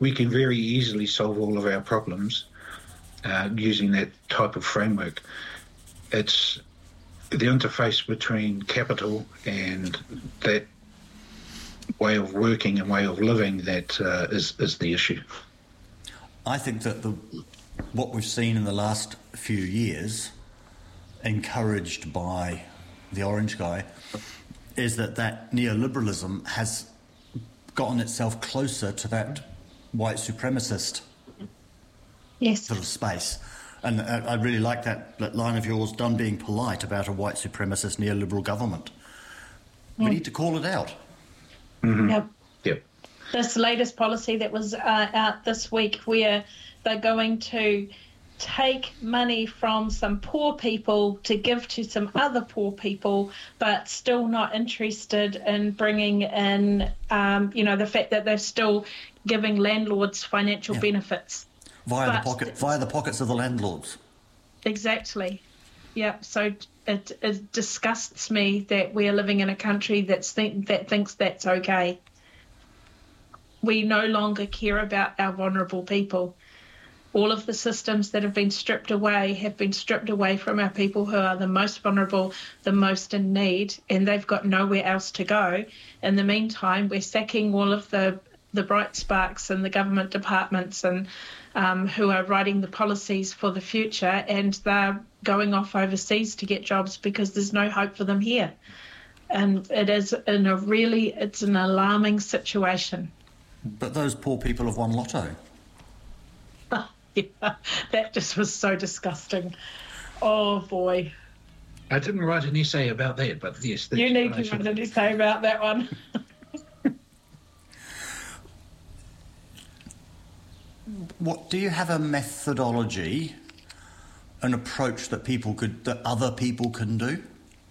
we can very easily solve all of our problems using that type of framework. It's the interface between capital and that way of working and way of living that is the issue. I think that what we've seen in the last few years, encouraged by the orange guy, is that neoliberalism has gotten itself closer to that white supremacist sort of space. And I really like that line of yours, done being polite, about a white supremacist neoliberal government. We need to call it out. Mm-hmm. Yep. This latest policy that was out this week, where they're going to take money from some poor people to give to some other poor people, but still not interested in bringing in, the fact that they're still giving landlords financial benefits. Via the pockets of the landlords. Exactly. Yeah, so it disgusts me that we are living in a country that thinks that's okay. We no longer care about our vulnerable people. All of the systems that have been stripped away from our people who are the most vulnerable, the most in need, and they've got nowhere else to go. In the meantime, we're sacking all of the bright sparks in the government departments and who are writing the policies for the future, and they're going off overseas to get jobs because there's no hope for them here. And it's an alarming situation. But those poor people have won lotto. Yeah, that just was so disgusting. Oh, boy. I didn't write an essay about that, but yes. You need to write an essay about that one. What do you have a methodology, an approach that other people can do?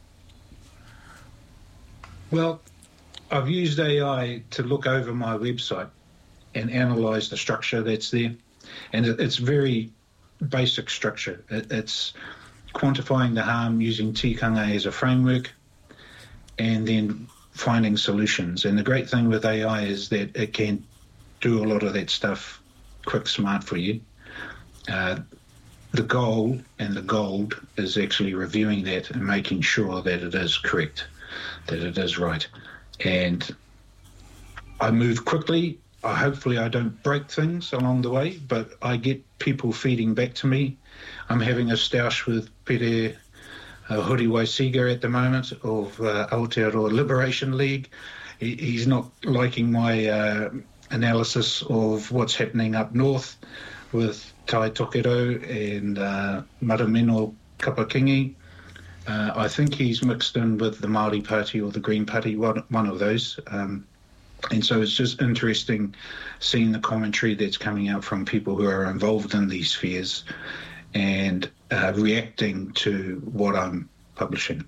Well, I've used AI to look over my website and analyse the structure that's there. And it's very basic structure. It's quantifying the harm using tikanga as a framework and then finding solutions. And the great thing with AI is that it can do a lot of that stuff quick, smart for you. The goal and the gold is actually reviewing that and making sure that it is correct, that it is right. And I move quickly. Hopefully I don't break things along the way, but I get people feeding back to me. I'm having a stoush with Pere Huri Waisiga at the moment of Aotearoa Liberation League. He's not liking my analysis of what's happening up north with Tai Tokero and Maramino Kapakingi. I think he's mixed in with the Māori Party or the Green Party, one of those. And so it's just interesting seeing the commentary that's coming out from people who are involved in these spheres and reacting to what I'm publishing.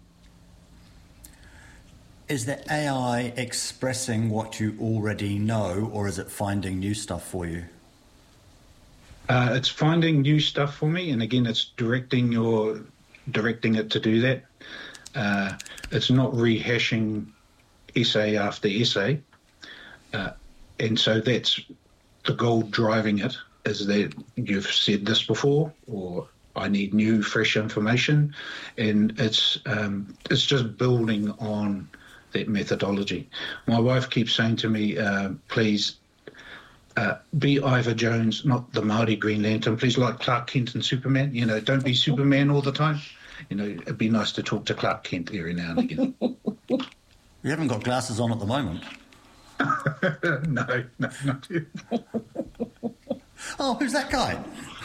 Is the AI expressing what you already know, or is it finding new stuff for you? It's finding new stuff for me, and again, it's directing it to do that. It's not rehashing essay after essay. And so that's the goal driving it, is that you've said this before, or I need new, fresh information. And it's just building on that methodology. My wife keeps saying to me, please be Ivor Jones, not the Māori Green Lantern. Please, like Clark Kent and Superman. Don't be Superman all the time. It'd be nice to talk to Clark Kent every now and again. You haven't got glasses on at the moment. No, not you. Oh, who's that guy?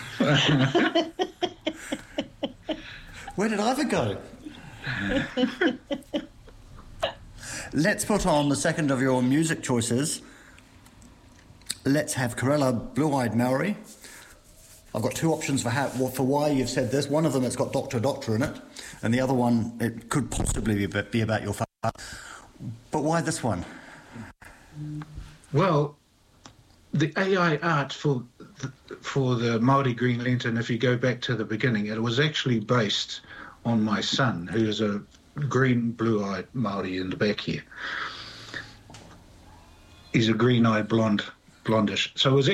Where did Ivor go? Let's put on the second of your music choices. Let's have Corella Blue-Eyed Maori. I've got two options for why you've said this. One of them, it's got Doctor in it, and the other one, it could possibly be about your father. But why this one? Well, the AI art for the Māori Green Lantern, if you go back to the beginning, it was actually based on my son, who is a green, blue-eyed Māori in the back here. He's a green-eyed blondish. So it was